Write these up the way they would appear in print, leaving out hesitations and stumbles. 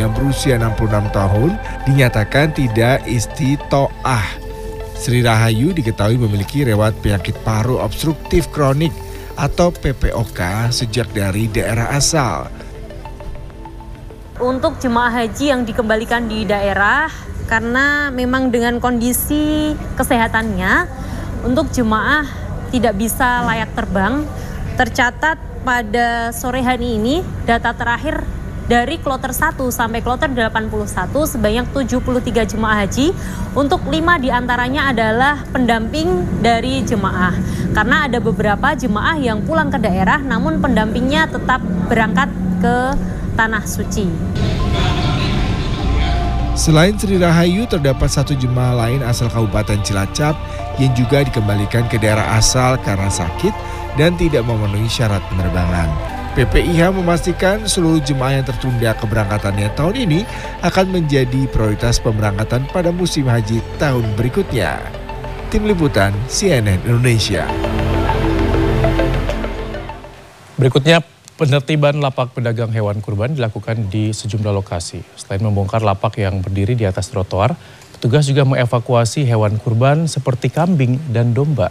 yang berusia 66 tahun dinyatakan tidak istitoah. Sri Rahayu diketahui memiliki riwayat penyakit paru obstruktif kronik atau PPOK sejak dari daerah asal. Untuk jemaah haji yang dikembalikan di daerah, karena memang dengan kondisi kesehatannya, untuk jemaah tidak bisa layak terbang, tercatat pada sore hari ini data terakhir dari kloter 1 sampai kloter 81 sebanyak 73 jemaah haji. Untuk 5 diantaranya adalah pendamping dari jemaah. Karena ada beberapa jemaah yang pulang ke daerah namun pendampingnya tetap berangkat ke Tanah Suci. Selain Sri Rahayu, terdapat 1 jemaah lain asal Kabupaten Cilacap yang juga dikembalikan ke daerah asal karena sakit dan tidak memenuhi syarat penerbangan. PPIH memastikan seluruh jemaah yang tertunda keberangkatannya tahun ini akan menjadi prioritas pemberangkatan pada musim haji tahun berikutnya. Tim Liputan CNN Indonesia. Berikutnya, penertiban lapak pedagang hewan kurban dilakukan di sejumlah lokasi. Selain membongkar lapak yang berdiri di atas trotoar, petugas juga mengevakuasi hewan kurban seperti kambing dan domba.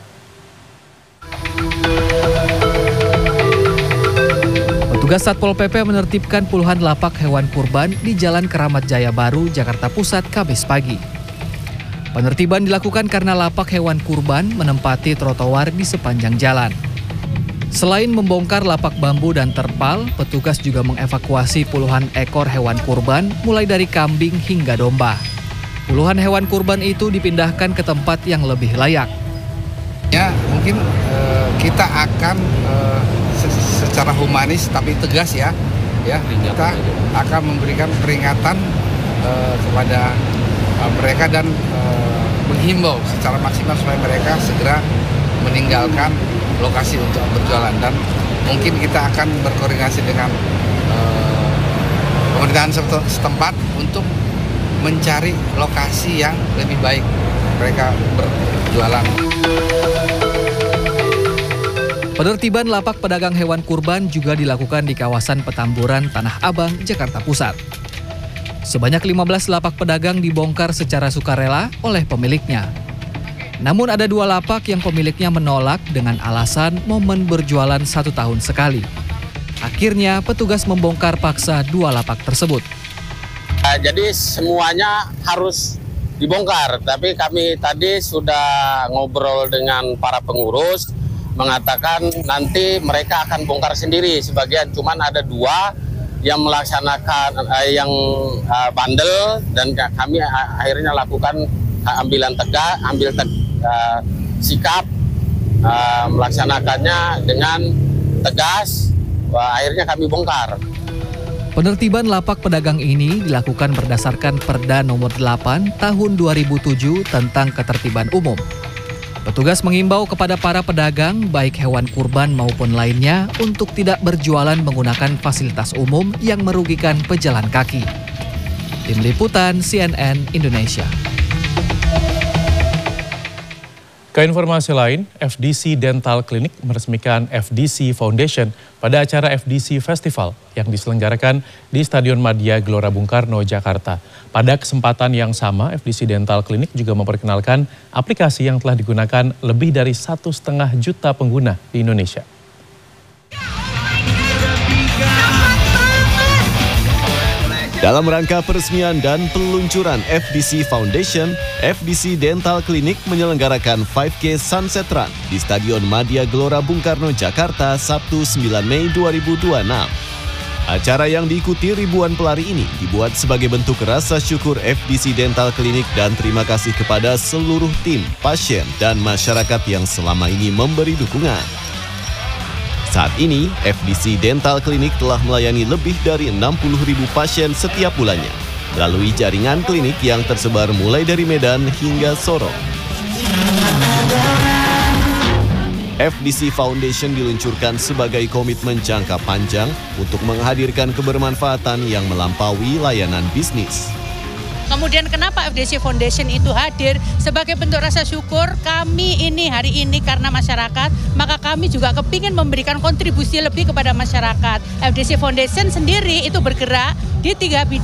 Petugas Satpol PP menertibkan puluhan lapak hewan kurban di Jalan Keramat Jaya Baru, Jakarta Pusat, Kamis pagi. Penertiban dilakukan karena lapak hewan kurban menempati trotoar di sepanjang jalan. Selain membongkar lapak bambu dan terpal, petugas juga mengevakuasi puluhan ekor hewan kurban mulai dari kambing hingga domba. Puluhan hewan kurban itu dipindahkan ke tempat yang lebih layak. Ya, mungkin kita akan secara humanis tapi tegas ya kita akan memberikan peringatan kepada mereka dan menghimbau secara maksimal supaya mereka segera meninggalkan lokasi untuk berjualan, dan mungkin kita akan berkoordinasi dengan pemerintahan setempat untuk mencari lokasi yang lebih baik mereka berjualan. Penertiban lapak pedagang hewan kurban juga dilakukan di kawasan Petamburan, Tanah Abang, Jakarta Pusat. Sebanyak 15 lapak pedagang dibongkar secara sukarela oleh pemiliknya. Namun ada 2 lapak yang pemiliknya menolak dengan alasan momen berjualan 1 tahun sekali. Akhirnya petugas membongkar paksa 2 lapak tersebut. Jadi semuanya harus dibongkar, tapi kami tadi sudah ngobrol dengan para pengurus, mengatakan nanti mereka akan bongkar sendiri sebagian, cuman ada 2 yang melaksanakan yang bandel, dan kami akhirnya lakukan sikap melaksanakannya dengan tegas. Akhirnya kami bongkar. Penertiban lapak pedagang ini dilakukan berdasarkan Perda Nomor 8 Tahun 2007 tentang Ketertiban Umum. Petugas mengimbau kepada para pedagang, baik hewan kurban maupun lainnya, untuk tidak berjualan menggunakan fasilitas umum yang merugikan pejalan kaki. Tim Liputan CNN Indonesia. Ke informasi lain, FDC Dental Clinic meresmikan FDC Foundation pada acara FDC Festival yang diselenggarakan di Stadion Madia Gelora Bung Karno, Jakarta. Pada kesempatan yang sama, FDC Dental Clinic juga memperkenalkan aplikasi yang telah digunakan lebih dari 1,5 juta pengguna di Indonesia. Dalam rangka peresmian dan peluncuran FDC Foundation, FDC Dental Clinic menyelenggarakan 5K Sunset Run di Stadion Madia Gelora Bung Karno, Jakarta, Sabtu 9 Mei 2026. Acara yang diikuti ribuan pelari ini dibuat sebagai bentuk rasa syukur FDC Dental Clinic dan terima kasih kepada seluruh tim, pasien, dan masyarakat yang selama ini memberi dukungan. Saat ini, FDC Dental Clinic telah melayani lebih dari 60.000 pasien setiap bulannya, melalui jaringan klinik yang tersebar mulai dari Medan hingga Sorong. FDC Foundation diluncurkan sebagai komitmen jangka panjang untuk menghadirkan kebermanfaatan yang melampaui layanan bisnis. Kemudian kenapa FDC Foundation itu hadir? Sebagai bentuk rasa syukur kami ini hari ini karena masyarakat, maka kami juga kepingin memberikan kontribusi lebih kepada masyarakat. FDC Foundation sendiri itu bergerak di 3 bidang.